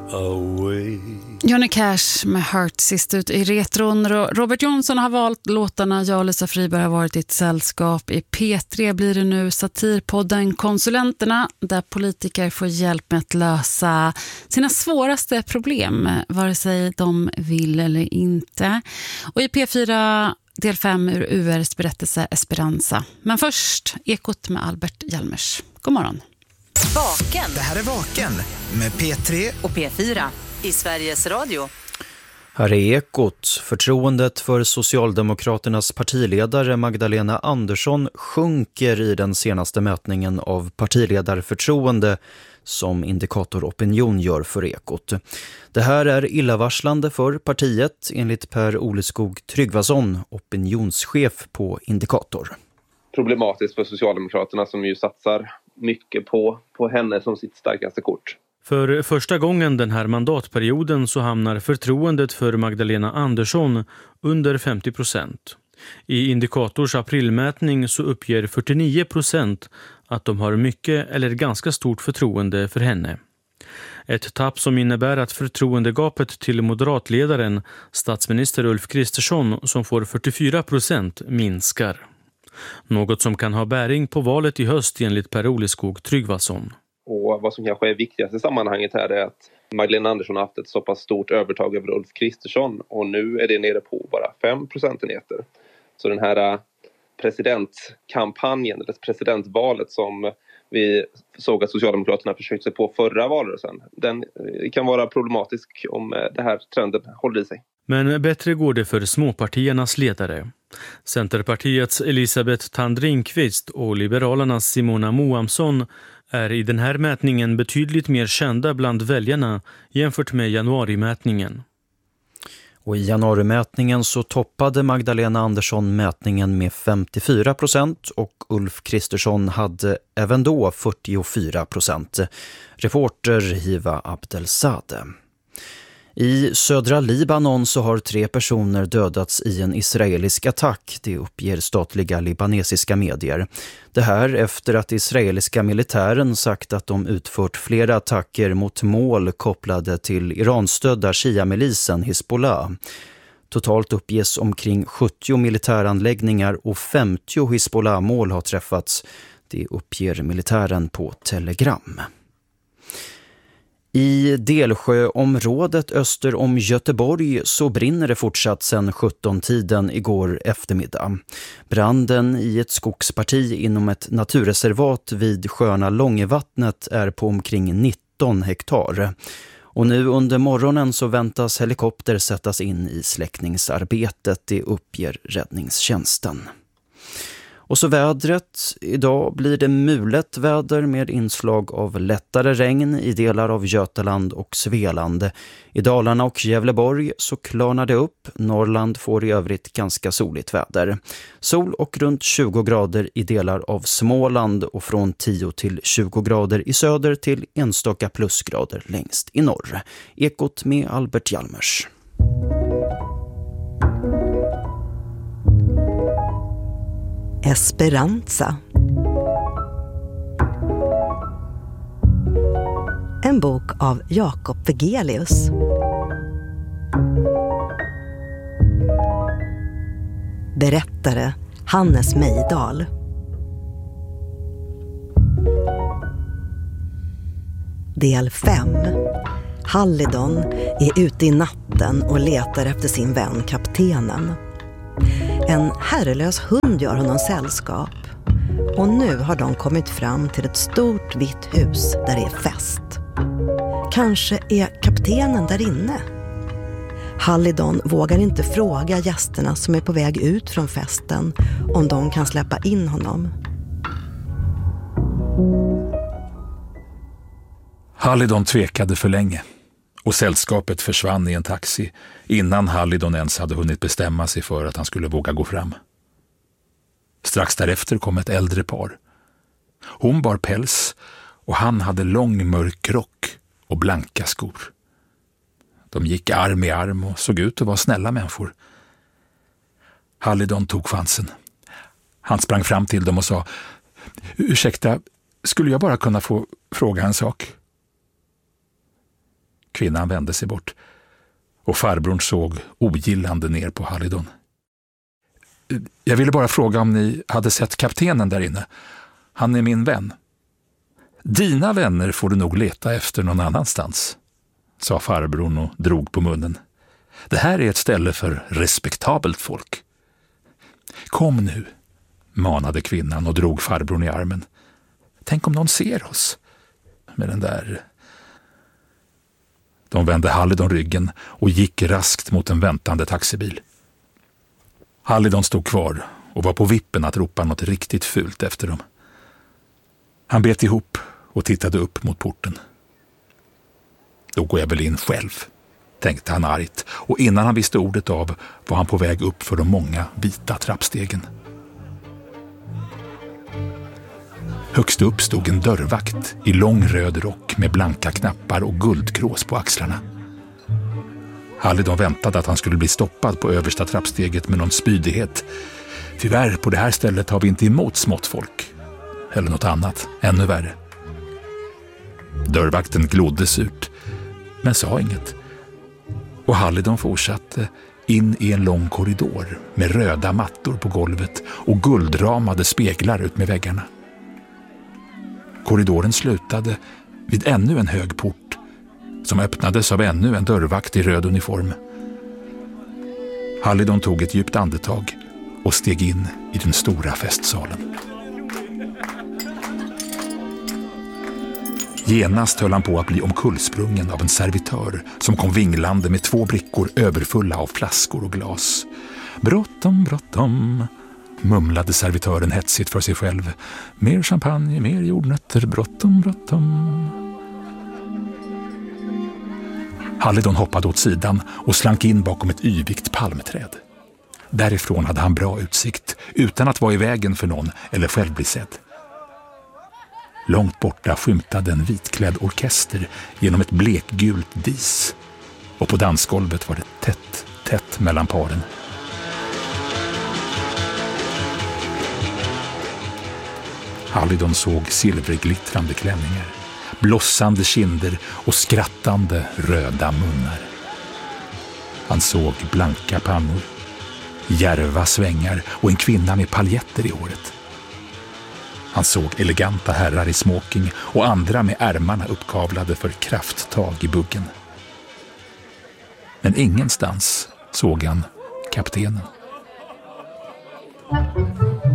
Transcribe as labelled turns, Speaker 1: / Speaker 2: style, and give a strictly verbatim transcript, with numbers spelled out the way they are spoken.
Speaker 1: away.
Speaker 2: Johnny Cash med Heart sist ut i retron. Robert Jonsson har valt låtarna. Jag och Lisa Friberg har varit i ett sällskap. I P tre blir det nu satirpodden Konsulenterna, där politiker får hjälp med att lösa sina svåraste problem, vare sig de vill eller inte. Och i P fyra del fem ur U R:s berättelse Esperanza. Men först Ekot med Albert Hjalmers. God morgon.
Speaker 3: Vaken.
Speaker 4: Det här är Vaken med P tre
Speaker 3: och P fyra i Sveriges Radio.
Speaker 5: Här är Ekot. Förtroendet för Socialdemokraternas partiledare Magdalena Andersson sjunker i den senaste mätningen av partiledarförtroende som Indikator Opinion gör för Ekot. Det här är illavarslande för partiet enligt Per Oleskog Tryggvason, opinionschef på Indikator.
Speaker 6: Problematiskt för Socialdemokraterna som ju satsar mycket på, på henne som sitt starkaste kort.
Speaker 7: För första gången den här mandatperioden så hamnar förtroendet för Magdalena Andersson under femtio procent. I Indikators aprilmätning så uppger fyrtionio procent att de har mycket eller ganska stort förtroende för henne. Ett tapp som innebär att förtroendegapet till moderatledaren, statsminister Ulf Kristersson, som får fyrtiofyra procent, minskar. Något som kan ha bäring på valet i höst enligt Per Oleskog Tryggvason.
Speaker 6: Och vad som kanske är viktigast i sammanhanget här är att Magdalena Andersson har haft ett så pass stort övertag över Ulf Kristersson. Och nu är det nere på bara fem procentenheter. Så den här presidentkampanjen, eller presidentvalet som vi såg att Socialdemokraterna försökte sig på förra valrörelsen, den kan vara problematisk om det här trenden håller i sig.
Speaker 7: Men bättre går det för småpartiernas ledare. Centerpartiets Elisabeth Tandringqvist och Liberalernas Simona Moamsson är i den här mätningen betydligt mer kända bland väljarna jämfört med januarimätningen.
Speaker 5: Och i januarimätningen så toppade Magdalena Andersson mätningen med femtiofyra procent och Ulf Kristersson hade även då fyrtiofyra procent. Reporter Hiva Abdelsade. I södra Libanon så har tre personer dödats i en israelisk attack, det uppger statliga libanesiska medier. Det här efter att israeliska militären sagt att de utfört flera attacker mot mål kopplade till Iranstödda Shia-milisen Hezbollah. Totalt uppges omkring sjuttio militäranläggningar och femtio Hezbollah-mål har träffats. Det uppger militären på Telegram. I Delsjöområdet öster om Göteborg så brinner det fortsatt sedan sjutton-tiden igår eftermiddag. Branden i ett skogsparti inom ett naturreservat vid sjöarna Långevattnet är på omkring nitton hektar. Och nu under morgonen så väntas helikopter sättas in i släckningsarbetet, det uppger räddningstjänsten. Och så vädret. Idag blir det mulet väder med inslag av lättare regn i delar av Götaland och Svealand. I Dalarna och Gävleborg så klarnar det upp. Norrland får i övrigt ganska soligt väder. Sol och runt tjugo grader i delar av Småland och från tio till tjugo grader i söder till enstaka plusgrader längst i norr. Ekot med Albert Hjalmers.
Speaker 8: Esperanza. En bok av Jakob Vegelius. Berättare Hannes Mejdal. Del fem. Hallidon är ute i natten och letar efter sin vän kaptenen. En herrelös hund gör honom sällskap. Och nu har de kommit fram till ett stort vitt hus där det är fest. Kanske är kaptenen där inne. Hallidon vågar inte fråga gästerna som är på väg ut från festen om de kan släppa in honom.
Speaker 9: Hallidon tvekade för länge och sällskapet försvann i en taxi innan Hallidon ens hade hunnit bestämma sig för att han skulle våga gå fram. Strax därefter kom ett äldre par. Hon bar päls och han hade lång mörk rock och blanka skor. De gick arm i arm och såg ut att vara snälla människor. Hallidon tog chansen. Han sprang fram till dem och sa: ursäkta, skulle jag bara kunna få fråga en sak? Kvinnan vände sig bort och farbrorn såg ogillande ner på Halidon. Jag ville bara fråga om ni hade sett kaptenen där inne. Han är min vän. Dina vänner får du nog leta efter någon annanstans, sa farbrorn och drog på munnen. Det här är ett ställe för respektabelt folk. Kom nu, manade kvinnan och drog farbrorn i armen. Tänk om någon ser oss med den där... De vände Halidon ryggen och gick raskt mot en väntande taxibil. Halidon stod kvar och var på vippen att ropa något riktigt fult efter dem. Han bet ihop och tittade upp mot porten. Då går jag väl in själv, tänkte han argt, och innan han visste ordet av var han på väg upp för de många vita trappstegen. Högst upp stod en dörrvakt i lång röd rock med blanka knappar och guldkrås på axlarna. Halidon väntade att han skulle bli stoppad på översta trappsteget med någon spydighet. Tyvärr, på det här stället har vi inte emot smått folk. Eller något annat, ännu värre. Dörrvakten glodde surt, men sa inget. Och Halidon fortsatte in i en lång korridor med röda mattor på golvet och guldramade speglar ut med väggarna. Korridoren slutade vid ännu en hög port som öppnades av ännu en dörrvakt i röd uniform. Halidon tog ett djupt andetag och steg in i den stora festsalen. Genast höll han på att bli omkullsprungen av en servitör som kom vinglande med två brickor överfulla av flaskor och glas. Bråttom, bråttom, mumlade servitören hetsigt för sig själv. Mer champagne, mer jordnötter, bråttom, bråttom. Halidon hoppade åt sidan och slank in bakom ett yvigt palmträd. Därifrån hade han bra utsikt, utan att vara i vägen för någon eller själv bli sedd. Långt borta skymtade en vitklädd orkester genom ett blekgult dis. Och på dansgolvet var det tätt, tätt mellan paren. Halidon såg silverglittrande klänningar, blossande kinder och skrattande röda munnar. Han såg blanka pannor, djärva svängar och en kvinna med paljetter i håret. Han såg eleganta herrar i smoking och andra med ärmarna uppkavlade för krafttag i buggen. Men ingenstans såg han kaptenen.